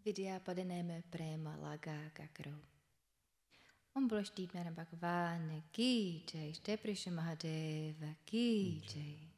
Vidyapadanema Prema Laga Gakro. Om Broshdeep Madam Bhagavana Ki Jai, Shri Mahadeva Ki Jai.